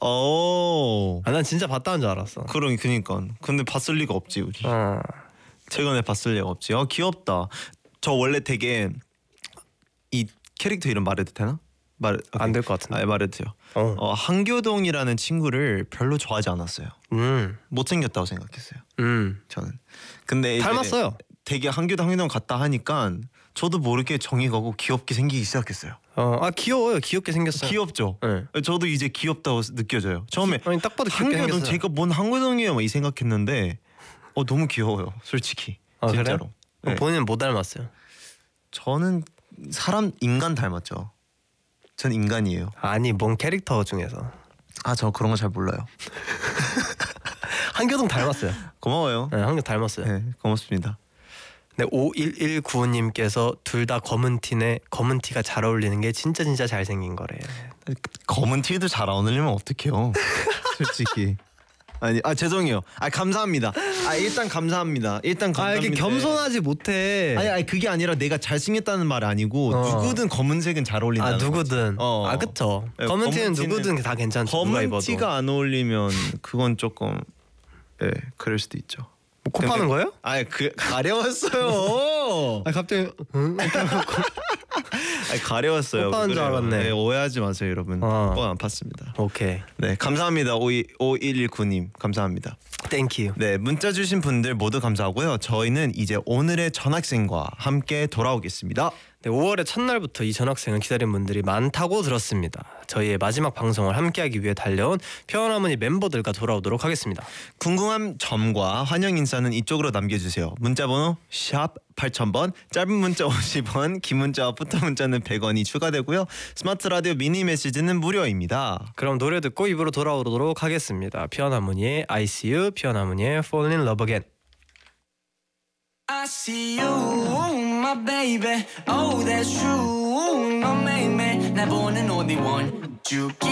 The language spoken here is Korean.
난 진짜 봤다는 줄 알았어. 그러니까. 근데 봤을 리가 없지 우리. 최근에 봤을 리가 없지. 귀엽다. 저 원래 되게 이 캐릭터 이름 말해도 되나? 안 될 것 같은데. 말해도 돼요. 한교동이라는 친구를 별로 좋아하지 않았어요. 못생겼다고 생각했어요. 저는. 근데 닮았어요. 되게 한교동 갔다 하니까 저도 모르게 정이 가고 귀엽게 생기기 시작했어요. 귀여워요. 귀엽게 생겼어요. 귀엽죠. 네. 저도 이제 귀엽다고 느껴져요. 처음에 딱 봐도 귀엽게 한교동 생겼어요. 제가 뭔 한교동이에요 막 이 생각했는데 너무 귀여워요. 솔직히. 진짜로. 그래? 네. 본인은 못 닮았어요. 저는 인간 닮았죠. 전 인간이에요. 아니 뭔 캐릭터 중에서. 저 그런 거 잘 몰라요. 한교동 닮았어요. 고마워요. 네, 한교동 닮았어요. 네, 고맙습니다. 네, 5119님께서 둘 다 검은 티가 잘 어울리는 게 진짜 잘생긴 거래요. 검은 티도 잘 어울리면 어떡해요. 솔직히. 죄송해요. 감사합니다. 일단 감사합니다. 이렇게 겸손하지 못해. 아니 그게 아니라 내가 잘생겼다는 말 아니고 누구든 검은색은 잘 어울린다는 누구든. 그쵸. 네, 검은 티는 누구든 다 괜찮죠. 누가 검은 입어도. 티가 안 어울리면 그건 조금 그럴 수도 있죠. 코 파는 거예요? 가려웠어요. 갑자기 가려웠어요. 코 파는 줄 알았네. 네, 오해하지 마세요, 여러분. 코 안 팠습니다. 오케이. 네, 감사합니다. 5119님 감사합니다. 땡큐. 네, 문자 주신 분들 모두 감사하고요. 저희는 이제 오늘의 전학생과 함께 돌아오겠습니다. 네, 5월의 첫날부터 이 전학생을 기다린 분들이 많다고 들었습니다. 저희의 마지막 방송을 함께하기 위해 달려온 표현하모니 멤버들과 돌아오도록 하겠습니다. 궁금한 점과 환영 인사는 이쪽으로 남겨주세요. 문자번호 샵 8000번, 짧은 문자 50원, 긴 문자와 부터 문자는 100원이 추가되고요. 스마트 라디오 미니 메시지는 무료입니다. 그럼 노래 듣고 입으로 돌아오도록 하겠습니다. 표현하모니의 I See You, 표현하모니의 Fall in Love Again. I see you, my baby. Oh, that's true. 너 매일매일 날 보는 only one.